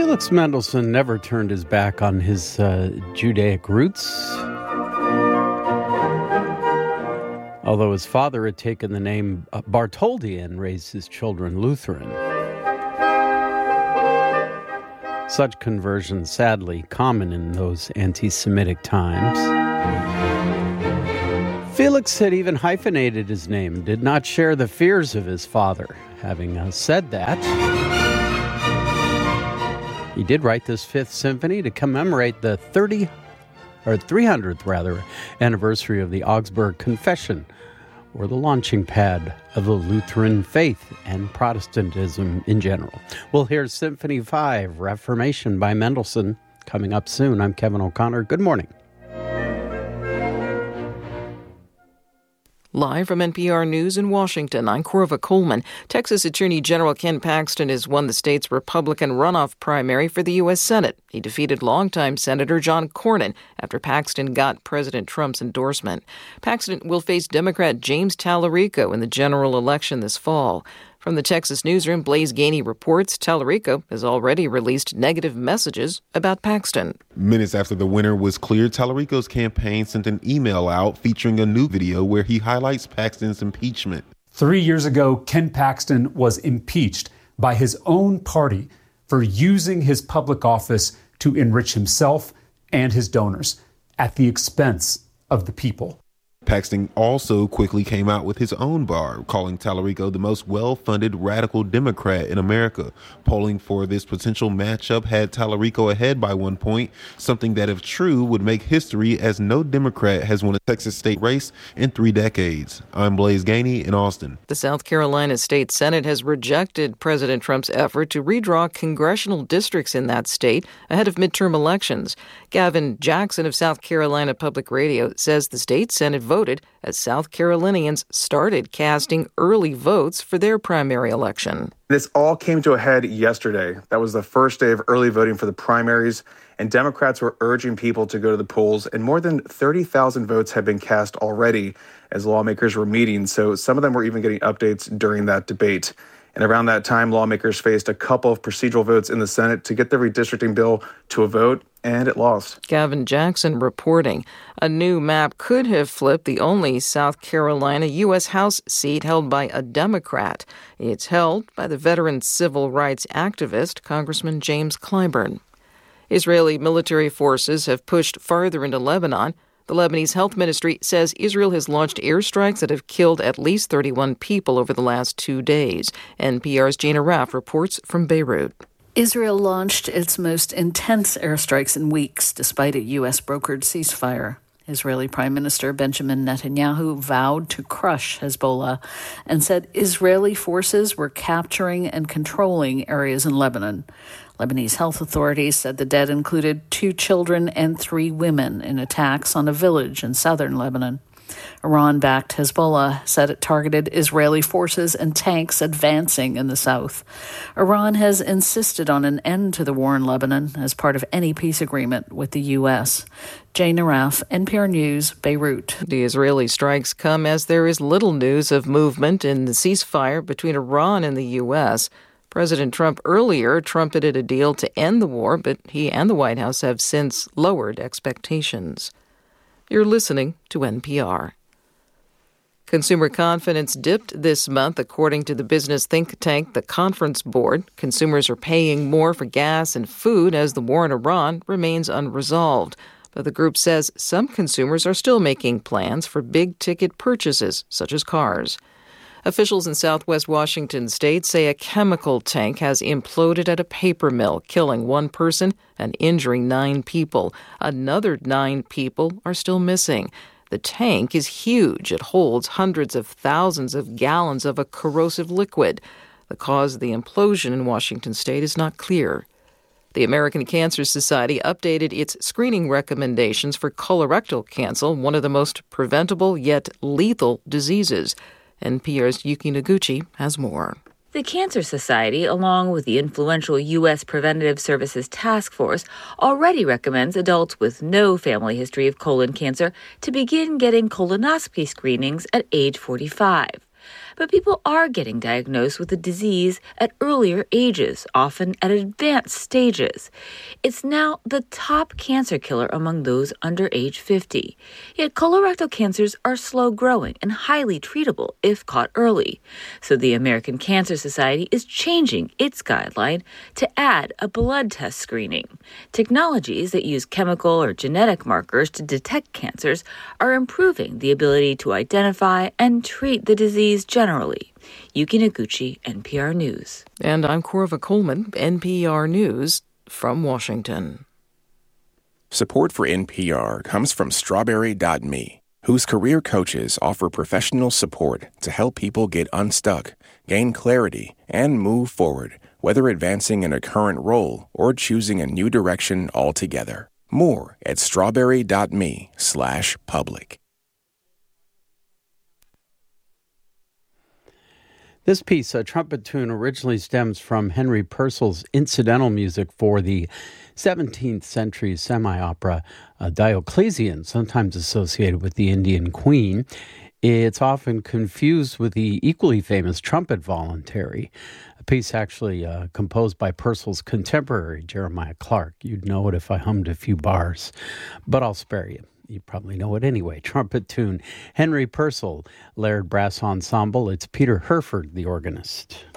Felix Mendelssohn never turned his back on his Judaic roots. Although his father had taken the name Bartholdi and raised his children Lutheran. Such conversions, sadly, common in those anti-Semitic times. Felix had even hyphenated his name, did not share the fears of his father. Having said that, he did write this Fifth Symphony to commemorate the 300th anniversary of the Augsburg Confession, or the launching pad of the Lutheran faith and Protestantism in general. We'll hear Symphony 5, Reformation by Mendelssohn, coming up soon. I'm Kevin O'Connor. Good morning. Live from NPR News in Washington, I'm Corva Coleman. Texas Attorney General Ken Paxton has won the state's Republican runoff primary for the U.S. Senate. He defeated longtime Senator John Cornyn after Paxton got President Trump's endorsement. Paxton will face Democrat James Tallarico in the general election this fall. From the Texas newsroom, Blaise Gainey reports Tallarico has already released negative messages about Paxton. Minutes after the winner was cleared, Tallarico's campaign sent an email out featuring a new video where he highlights Paxton's impeachment. 3 years ago, Ken Paxton was impeached by his own party for using his public office to enrich himself and his donors at the expense of the people. Paxton also quickly came out with his own bar, calling Tallarico the most well-funded radical Democrat in America. Polling for this potential matchup had Tallarico ahead by 1 point, something that, if true, would make history, as no Democrat has won a Texas state race in 3 decades. I'm Blaise Gainey in Austin. The South Carolina State Senate has rejected President Trump's effort to redraw congressional districts in that state ahead of midterm elections. Gavin Jackson of South Carolina Public Radio says the state Senate voted as South Carolinians started casting early votes for their primary election. This all came to a head yesterday. That was the first day of early voting for the primaries, and Democrats were urging people to go to the polls, and more than 30,000 votes had been cast already as lawmakers were meeting, so some of them were even getting updates during that debate. And around that time, lawmakers faced a couple of procedural votes in the Senate to get the redistricting bill to a vote, and it lost. Gavin Jackson reporting. A new map could have flipped the only South Carolina U.S. House seat held by a Democrat. It's held by the veteran civil rights activist, Congressman James Clyburn. Israeli military forces have pushed farther into Lebanon. The Lebanese Health Ministry says Israel has launched airstrikes that have killed at least 31 people over the last 2 days. NPR's Gina Raff reports from Beirut. Israel launched its most intense airstrikes in weeks, despite a U.S.-brokered ceasefire. Israeli Prime Minister Benjamin Netanyahu vowed to crush Hezbollah and said Israeli forces were capturing and controlling areas in Lebanon. Lebanese health authorities said the dead included 2 children and 3 women in attacks on a village in southern Lebanon. Iran-backed Hezbollah said it targeted Israeli forces and tanks advancing in the south. Iran has insisted on an end to the war in Lebanon as part of any peace agreement with the U.S. Jane Araf, NPR News, Beirut. The Israeli strikes come as there is little news of movement in the ceasefire between Iran and the U.S. President Trump earlier trumpeted a deal to end the war, but he and the White House have since lowered expectations. You're listening to NPR. Consumer confidence dipped this month, according to the business think tank, the Conference Board. Consumers are paying more for gas and food as the war in Iran remains unresolved. But the group says some consumers are still making plans for big-ticket purchases, such as cars. Officials in southwest Washington state say a chemical tank has imploded at a paper mill, killing 1 person and injuring 9 people. Another 9 people are still missing. The tank is huge. It holds hundreds of thousands of gallons of a corrosive liquid. The cause of the implosion in Washington state is not clear. The American Cancer Society updated its screening recommendations for colorectal cancer, one of the most preventable yet lethal diseases. NPR's Yuki Noguchi has more. The Cancer Society, along with the influential U.S. Preventative Services Task Force, already recommends adults with no family history of colon cancer to begin getting colonoscopy screenings at age 45. but people are getting diagnosed with the disease at earlier ages, often at advanced stages. It's now the top cancer killer among those under age 50. Yet colorectal cancers are slow-growing and highly treatable if caught early. So the American Cancer Society is changing its guideline to add a blood test screening. Technologies that use chemical or genetic markers to detect cancers are improving the ability to identify and treat the disease generally. Yuki Noguchi, NPR News. And I'm Corva Coleman, NPR News from Washington. Support for NPR comes from Strawberry.me, whose career coaches offer professional support to help people get unstuck, gain clarity, and move forward, whether advancing in a current role or choosing a new direction altogether. More at strawberry.me/public. This piece, a trumpet tune, originally stems from Henry Purcell's incidental music for the 17th century semi-opera Diocletian, sometimes associated with the Indian Queen. It's often confused with the equally famous Trumpet Voluntary, a piece actually composed by Purcell's contemporary, Jeremiah Clark. You'd know it if I hummed a few bars, but I'll spare you. You probably know it anyway. Trumpet tune, Henry Purcell, Laird Brass Ensemble. It's Peter Herford, the organist.